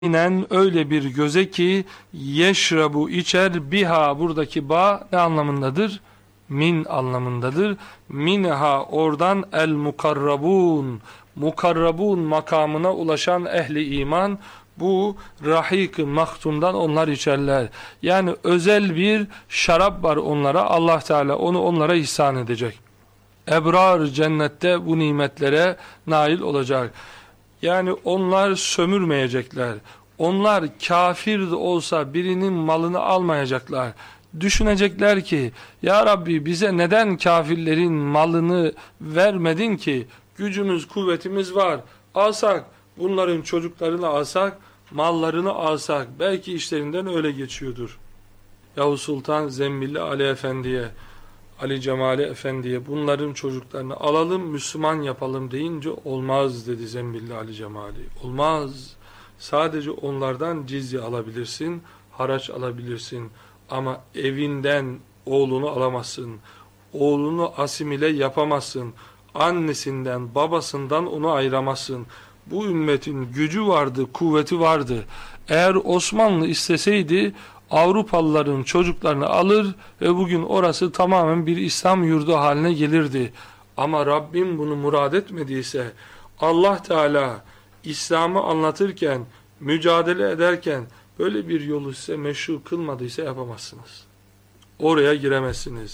inen öyle bir göze ki yeşrabu içer biha, buradaki ba ne anlamındadır? Min anlamındadır. Minha, oradan el mukarrabun, mukarrabun makamına ulaşan ehli iman, bu rahik-ı mahtumdan onlar içerler. Yani özel bir şarap var onlara, Allah Teala onu onlara ihsan edecek. Ebrar cennette bu nimetlere nail olacak. Yani onlar sömürmeyecekler. Onlar kafir de olsa birinin malını almayacaklar. Düşünecekler ki, Ya Rabbi bize neden kafirlerin malını vermedin ki? Gücümüz, kuvvetimiz var. Alsak, bunların çocuklarını alsak, mallarını alsak, belki işlerinden öyle geçiyordur. Yavuz Sultan Zembilli Ali Efendi'ye, Ali Cemali Efendi'ye bunların çocuklarını alalım, Müslüman yapalım deyince olmaz dedi Zembilli Ali Cemali. Olmaz. Sadece onlardan cizye alabilirsin, haraç alabilirsin. Ama evinden oğlunu alamazsın. Oğlunu asimile yapamazsın. Annesinden, babasından onu ayıramazsın. Bu ümmetin gücü vardı, kuvveti vardı. Eğer Osmanlı isteseydi, Avrupalıların çocuklarını alır ve bugün orası tamamen bir İslam yurdu haline gelirdi. Ama Rabbim bunu murad etmediyse, Allah Teala İslam'ı anlatırken, mücadele ederken böyle bir yolu size meşru kılmadıysa yapamazsınız. Oraya giremezsiniz.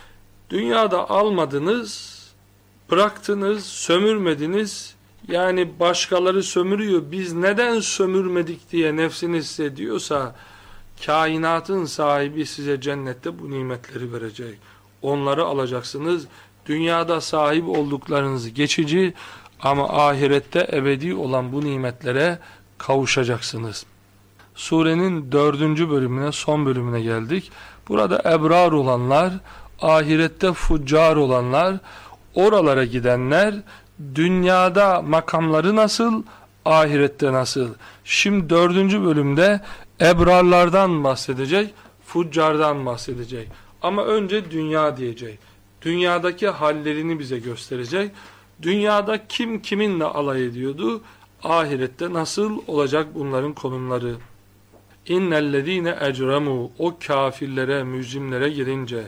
Dünyada almadınız, bıraktınız, sömürmediniz. Yani başkaları sömürüyor, biz neden sömürmedik diye nefsiniz hissediyorsa, kainatın sahibi size cennette bu nimetleri verecek. Onları alacaksınız. Dünyada sahip olduklarınız geçici ama ahirette ebedi olan bu nimetlere kavuşacaksınız. Surenin 4. bölümüne, son bölümüne geldik. Burada ebrar olanlar, ahirette fuccar olanlar, oralara gidenler, dünyada makamları nasıl, ahirette nasıl? Şimdi 4. bölümde ebrarlardan bahsedecek, fuccardan bahsedecek. Ama önce dünya diyecek. Dünyadaki hallerini bize gösterecek. Dünyada kim kiminle alay ediyordu? Ahirette nasıl olacak bunların konumları? İnnellezîne ecremû, o kafirlere, mücrimlere gelince,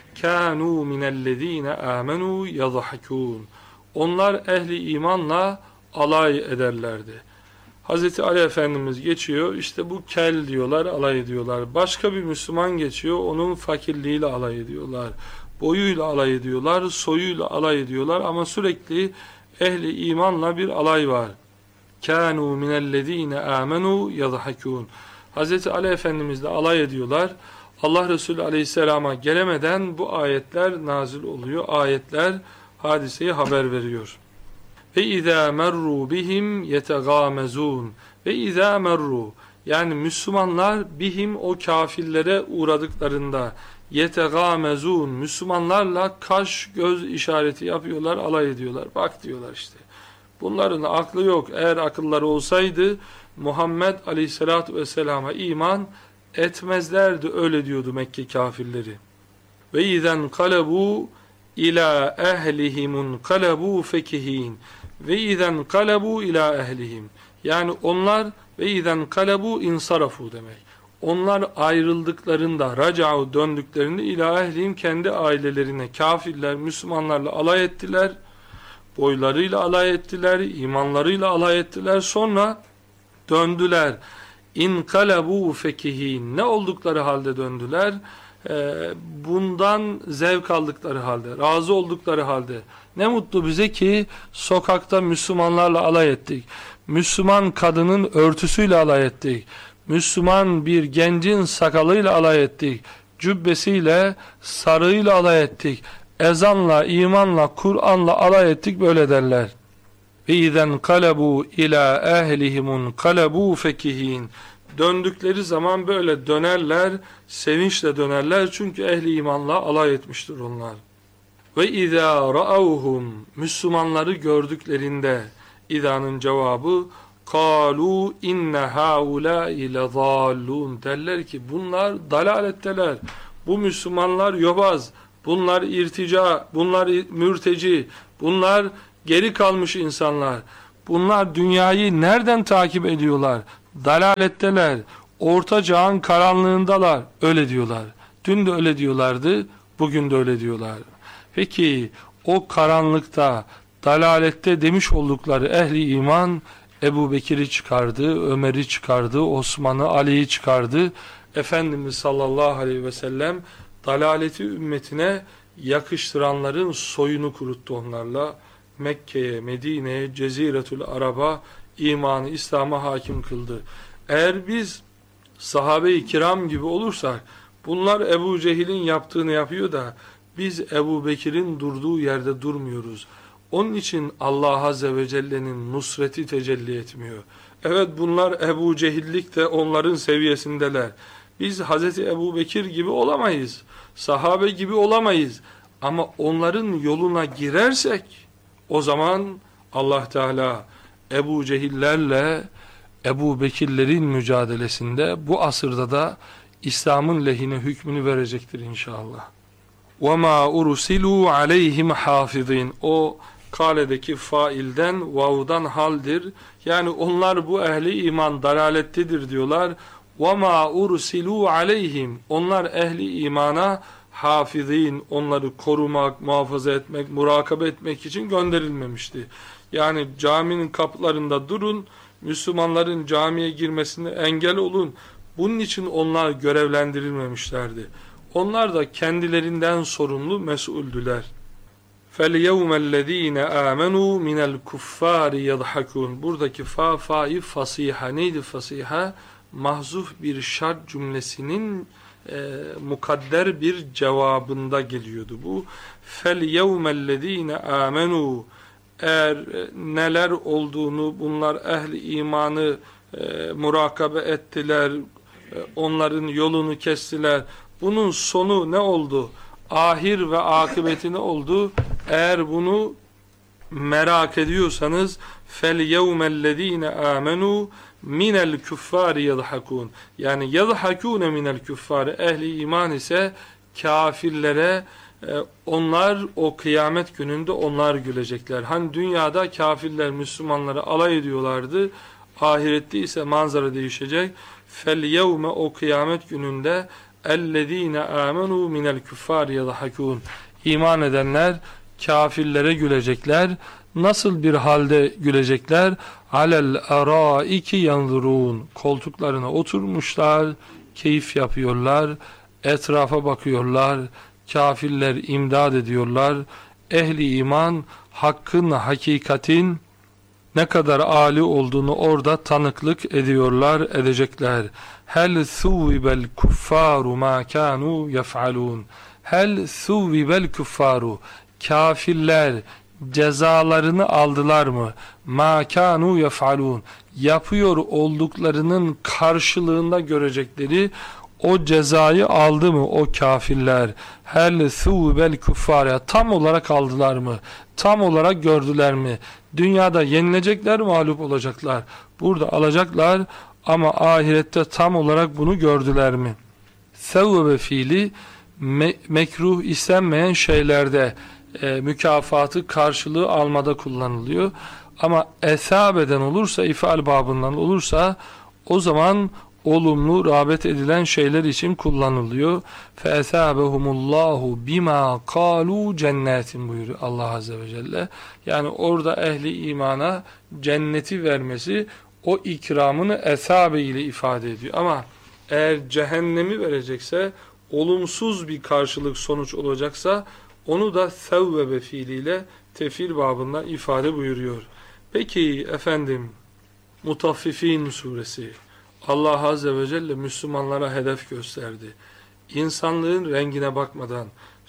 kânû minellezîne âmenû yadhakûn. Onlar ehli imanla alay ederlerdi. Hz. Ali Efendimiz geçiyor, işte bu kel diyorlar, alay ediyorlar. Başka bir Müslüman geçiyor, onun fakirliğiyle alay ediyorlar. Boyuyla alay ediyorlar, soyuyla alay ediyorlar ama sürekli ehli imanla bir alay var. كَانُوا مِنَ الَّذ۪ينَ آمَنُوا يَضْحَكُونَ. Hz. Ali Efendimizle alay ediyorlar. Allah Resulü Aleyhisselam'a gelemeden bu ayetler nazil oluyor. Ayetler hadiseyi haber veriyor. Ve izâ merrû bihim yetegâmezûn. Ve izâ merrû, yani Müslümanlar bihim, o kafirlere uğradıklarında, yetegâmezûn, Müslümanlarla kaş göz işareti yapıyorlar, alay ediyorlar. Bak diyorlar işte. Bunların aklı yok. Eğer akılları olsaydı Muhammed Aleyhisselatü Vesselam'a iman etmezlerdi. Öyle diyordu Mekke kafirleri. Ve izen kalebu ila ehlihimun kalebu fekihin. Ve izen kalebu ila ehlihim. Yani onlar ve izen kalebu insarafu demek. Onlar ayrıldıklarında, raca'u, döndüklerinde ila ehlihim, kendi ailelerine, kafirler Müslümanlarla alay ettiler. Boylarıyla alay ettiler, imanlarıyla alay ettiler. Sonra döndüler. İnkalebu fekihin. Ne oldukları halde döndüler? Bundan zevk aldıkları halde, razı oldukları halde. Ne mutlu bize ki sokakta Müslümanlarla alay ettik. Müslüman kadının örtüsüyle alay ettik. Müslüman bir gencin sakalıyla alay ettik. Cübbesiyle, sarığıyla alay ettik. Ezanla, imanla, Kur'an'la alay ettik, böyle derler. Ve izen kalebu ila ehlihimun kalebu fekihin. Döndükleri zaman böyle dönerler, sevinçle dönerler, çünkü ehli imanla alay etmiştir onlar. Ve izâ ra'avhum, Müslümanları gördüklerinde, izâ'nın cevabı, kâlû inne hâulâi lezâllûn, derler ki bunlar dalaletteler, bu Müslümanlar yobaz, bunlar irtica, bunlar mürteci, bunlar geri kalmış insanlar. Bunlar dünyayı nereden takip ediyorlar? dalaletteler, orta çağın karanlığındalar, öyle diyorlar. Dün de öyle diyorlardı, bugün de öyle diyorlar. Peki o karanlıkta, dalalette demiş oldukları ehli iman, Ebu Bekir'i çıkardı, Ömer'i çıkardı, Osman'ı, Ali'yi çıkardı. Efendimiz sallallahu aleyhi ve sellem dalaleti ümmetine yakıştıranların soyunu kuruttu onlarla. Mekke'ye, Medine'ye, Ceziretül Arab'a imanı, İslam'a hakim kıldı. Eğer biz sahabe-i kiram gibi olursak, bunlar Ebu Cehil'in yaptığını yapıyor da biz Ebu Bekir'in durduğu yerde durmuyoruz. Onun için Allah Azze ve Celle'nin nusreti tecelli etmiyor. Evet, bunlar Ebu Cehillik de onların seviyesindeler. Biz Hazreti Ebu Bekir gibi olamayız. Sahabe gibi olamayız. Ama onların yoluna girersek o zaman Allah Teala Ebu Cehillerle Ebu Bekirlerin mücadelesinde bu asırda da İslam'ın lehine hükmünü verecektir inşallah. وَمَا اُرْسِلُوا عَلَيْهِمْ حَافِظِينَ. O kaledeki failden, vav'dan haldir. Yani onlar bu ehli iman dalalettedir diyorlar. وَمَا اُرْسِلُوا عَلَيْهِمْ. Onlar ehli imana hafizin, onları korumak, muhafaza etmek, murakabe etmek için gönderilmemişti. Yani caminin kapılarında durun, Müslümanların camiye girmesine engel olun. Bunun için onlar görevlendirilmemişlerdi. Onlar da kendilerinden sorumlu, mesuldüler. فَالْيَوْمَ الَّذ۪ينَ آمَنُوا مِنَ الْكُفَّارِ يَضْحَكُونَ. Buradaki fa'yı fasiha. Neydi fasiha? Mahzuf bir şart cümlesinin mukadder bir cevabında geliyordu bu. فَالْيَوْمَ الَّذ۪ينَ آمَنُوا. Eğer neler olduğunu, bunlar ehli imanı murakabe ettiler, onların yolunu kestiler. Bunun sonu ne oldu? Ahir ve akıbeti ne oldu? Eğer bunu merak ediyorsanız فَالْيَوْمَ الَّذ۪ينَ آمَنُوا مِنَ الْكُفَّارِ يَضْحَكُونَ. Yani يَضْحَكُونَ مِنَ الْكُفَّارِ. Ehli iman ise kafirlere, onlar o kıyamet gününde onlar gülecekler. Hani dünyada kafirler Müslümanlara alay ediyorlardı. Ahirette ise manzara değişecek. فَالْيَوْمَ o kıyamet gününde اَلَّذ۪ينَ آمَنُوا مِنَ الْكُفَّارِ يَضْحَكُونَ. İman edenler kafirlere gülecekler. Nasıl bir halde gülecekler? عَلَى الْاَرَائِكِ يَنْظُرُونَ. Koltuklarına oturmuşlar, keyif yapıyorlar, etrafa bakıyorlar, kafirler imdad ediyorlar. Ehli iman hakkın, hakikatin ne kadar âli olduğunu orada tanıklık ediyorlar, edecekler. Hel thuvibel kuffaru ma kanu yef'alun. Hel thuvibel kuffaru. Kafirler cezalarını aldılar mı? Ma kanu yef'alun. Yapıyor olduklarının karşılığında görecekleri o cezayı aldı mı o kafirler? Hel thuvibel kuffar. Tam olarak aldılar mı? Tam olarak gördüler mi? Dünyada yenilecekler, mağlup olacaklar. Burada alacaklar ama ahirette tam olarak bunu gördüler mi? Sevve fiili mekruh, istenmeyen şeylerde mükafatı, karşılığı almada kullanılıyor. Ama esabeden olursa, ifal babından olursa o zaman olumlu, rağbet edilen şeyler için kullanılıyor. فَاَثَابَهُمُ اللّٰهُ بِمَا قَالُوا cennetin buyuruyor Allah Azze ve Celle. Yani orada ehli imana cenneti vermesi o ikramını esabe ile ifade ediyor. Ama eğer cehennemi verecekse, olumsuz bir karşılık sonuç olacaksa onu da sevvebe fiiliyle tefil babından ifade buyuruyor. Peki efendim, Mutaffifin suresi Allah Azze ve Celle Müslümanlara hedef gösterdi. İnsanlığın rengine bakmadan,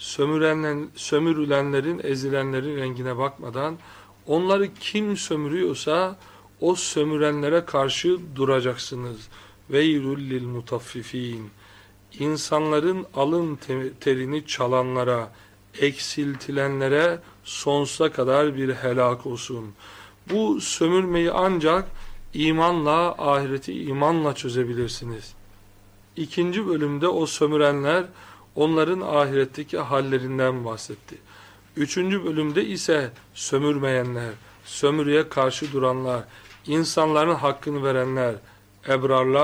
sömürülenlerin, ezilenlerin rengine bakmadan, onları kim sömürüyorsa o sömürenlere karşı duracaksınız. Veylül lil mutaffifin. İnsanların alın terini çalanlara, eksiltilenlere sonsuza kadar bir helak olsun. Bu sömürmeyi ancak İmanla, ahireti imanla çözebilirsiniz. İkinci bölümde o sömürenler, onların ahiretteki hallerinden bahsetti. Üçüncü bölümde ise sömürmeyenler, sömürüye karşı duranlar, insanların hakkını verenler, ebrarlar